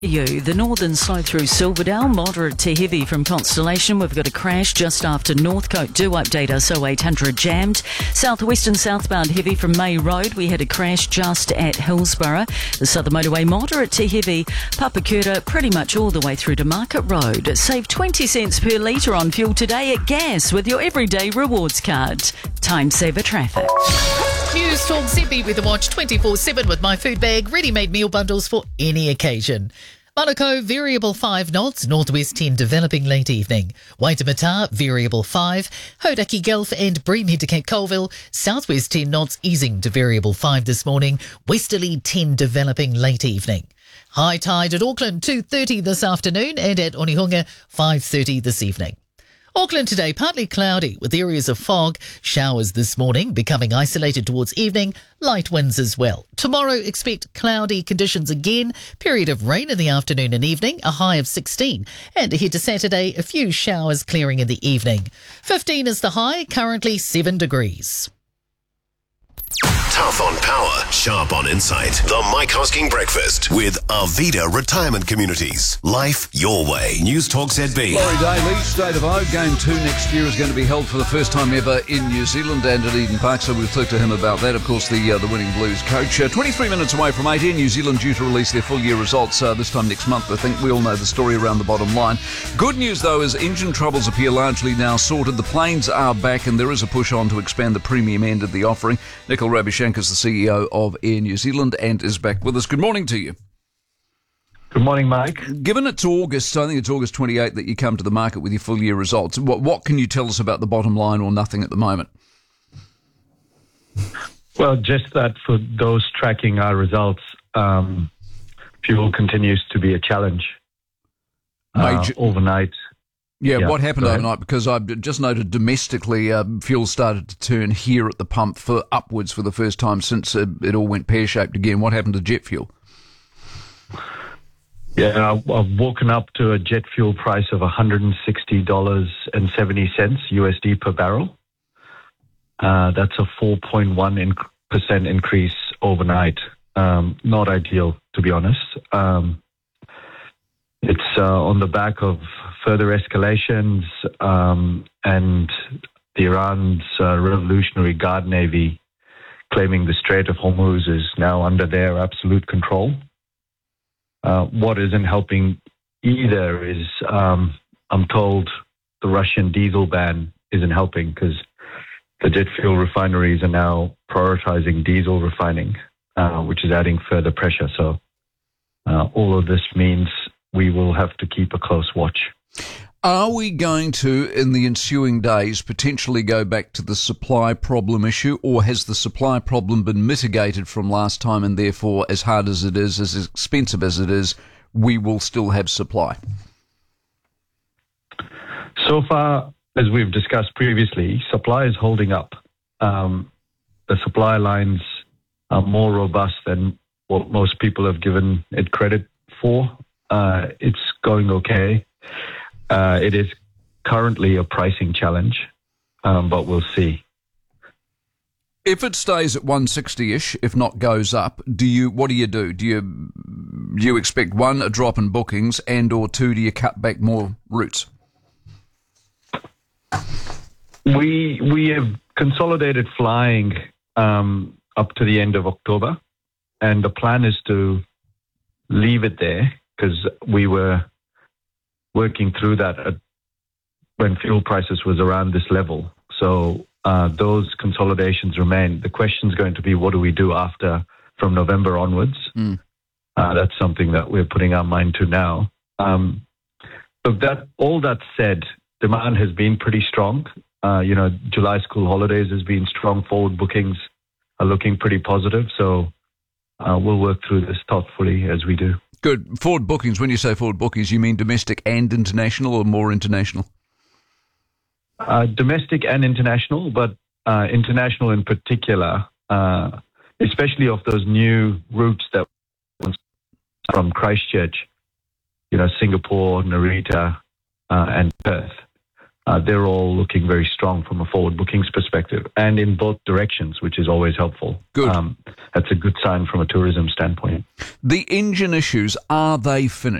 The northern slow through Silverdale, moderate to heavy from Constellation. We've got a crash just after Northcote. Do update us, 0800 jammed. Southwestern southbound heavy from May Road. We had a crash just at Hillsborough. The Southern Motorway, moderate to heavy. Papakura, pretty much all the way through to Market Road. Save 20 cents per litre on fuel today at Gas with your everyday rewards card. Time saver traffic. News Talk ZB with a watch 24/7 with my food bag. Ready-made meal bundles for any occasion. Manukau, variable 5 knots, northwest 10 developing late evening. Waitemata, variable 5. Hodaki Gulf and Breamhead to Cape Colville, southwest 10 knots easing to variable 5 this morning. Westerly 10 developing late evening. High tide at Auckland 2:30 this afternoon and at Onehunga 5:30 this evening. Auckland today, partly cloudy with areas of fog. Showers this morning, becoming isolated towards evening. Light winds as well. Tomorrow, expect cloudy conditions again. Period of rain in the afternoon and evening, a high of 16. And ahead to Saturday, a few showers clearing in the evening. 15 is the high, currently 7 degrees. Tough on power, sharp on insight. The Mike Hosking Breakfast with Arvida Retirement Communities. Life your way. News Talk ZB. Laurie Daly, State of O. Game 2 next year is going to be held for the first time ever in New Zealand and at Eden Park, so we'll talk to him about that. Of course, the winning Blues coach. 23 minutes away from 8, New Zealand due to release their full year results this time next month. I think we all know the story around the bottom line. Good news, though, is engine troubles appear largely now sorted. The planes are back and there is a push on to expand the premium end of the offering. Nikhil Ravishankar is the CEO of Air New Zealand and is back with us. Good morning to you. Good morning, Mike. Given it's August, I think it's August 28 that you come to the market with your full year results. What can you tell us about the bottom line or nothing at the moment? Well, just that for those tracking our results, fuel continues to be a challenge overnight. Yeah, what happened overnight? Because I've just noted domestically fuel started to turn here at the pump for upwards for the first time since it all went pear-shaped again. What happened to jet fuel? Yeah, I've woken up to a jet fuel price of $160.70 USD per barrel. That's a 4.1% increase overnight. Not ideal, to be honest. It's on the back of further escalations and the Iran's Revolutionary Guard Navy claiming the Strait of Hormuz is now under their absolute control. What isn't helping either is, I'm told, the Russian diesel ban isn't helping because the jet fuel refineries are now prioritizing diesel refining, which is adding further pressure. So all of this means we will have to keep a close watch. Are we going to, in the ensuing days, potentially go back to the supply problem issue, or has the supply problem been mitigated from last time and therefore, as hard as it is, as expensive as it is, we will still have supply? So far, as we've discussed previously, supply is holding up. The supply lines are more robust than what most people have given it credit for. It's going okay. It is currently a pricing challenge, but we'll see. If it stays at 160-ish, if not goes up, what do you do? Do you expect, one, a drop in bookings, and or two, do you cut back more routes? We have consolidated flying up to the end of October, and the plan is to leave it there because we were working through that when fuel prices was around this level. So those consolidations remain. The question is going to be, what do we do from November onwards? That's something that we're putting our mind to now. But all that said, demand has been pretty strong. July school holidays has been strong. Forward bookings are looking pretty positive. So we'll work through this thoughtfully as we do. Good. Forward bookings, when you say forward bookings, you mean domestic and international or more international? Domestic and international, but international in particular, especially of those new routes that from Christchurch, Singapore, Narita, and Perth. they're all looking very strong from a forward bookings perspective, and in both directions, which is always helpful. Good. That's a good sign from a tourism standpoint. The engine issues, are they finished?